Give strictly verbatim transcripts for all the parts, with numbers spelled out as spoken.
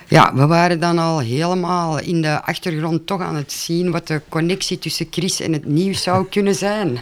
Ja, we waren dan al helemaal in de achtergrond toch aan het zien wat de connectie tussen Chris en het nieuws zou kunnen zijn.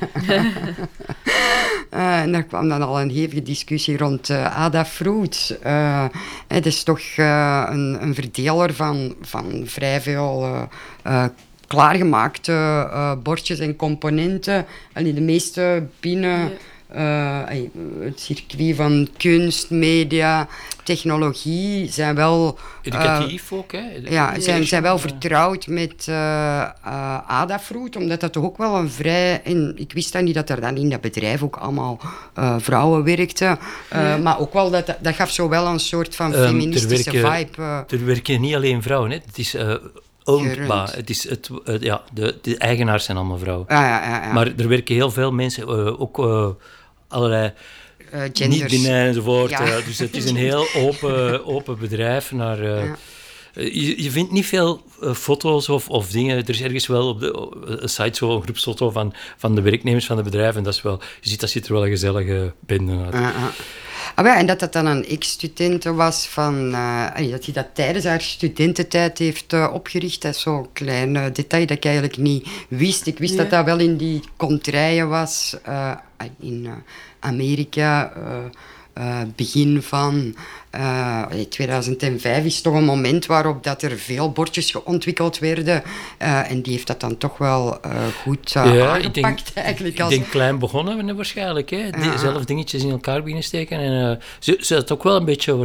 Uh, en er kwam dan al een hevige discussie rond uh, Adafruit. Uh, het is toch uh, een, een verdeler van, van vrij veel uh, uh, klaargemaakte uh, bordjes en componenten. Allee, de meeste binnen... Ja. Uh, het circuit van kunst, media, technologie zijn wel... Educatief uh, ook, hè? Ja, zijn, zijn wel vertrouwd met uh, uh, Adafruit, omdat dat toch ook wel een vrij... En ik wist dan niet dat er dan in dat bedrijf ook allemaal uh, vrouwen werkten, uh, ja. maar ook wel, dat, dat gaf zo wel een soort van feministische um, er werken, vibe. Uh. Er werken niet alleen vrouwen, hè. Het is... Uh, Owned, maar het is het, uh, ja, de, de eigenaars zijn allemaal vrouwen. Ah, ja, ja, ja. Maar er werken heel veel mensen, uh, ook uh, allerlei uh, niet-binair enzovoort. Ja. Uh, dus het is een heel open, open bedrijf. Naar, uh, ja. uh, je, je vindt niet veel uh, foto's of, of dingen. Er is ergens wel op de uh, site zo een groepsfoto van, van de werknemers van het bedrijf. En dat is wel, je ziet, dat ziet er wel een gezellige bende uit. Uh, uh. Ah, ja, en dat dat dan een ex-studente was van... Uh, dat hij dat tijdens haar studententijd heeft uh, opgericht. Dat is zo'n klein uh, detail dat ik eigenlijk niet wist. Ik wist ja. dat dat wel in die kontrijen was. Uh, in uh, Amerika... Uh, Uh, begin van uh, tweeduizend vijf is toch een moment waarop dat er veel bordjes ontwikkeld werden. Uh, en die heeft dat dan toch wel uh, goed uh, ja, aangepakt. Ik denk, eigenlijk. Als... Ik denk klein begonnen waarschijnlijk. Hè? Die, uh-huh. Zelf dingetjes in elkaar beginnen steken. En, uh, ze, ze had ook wel een beetje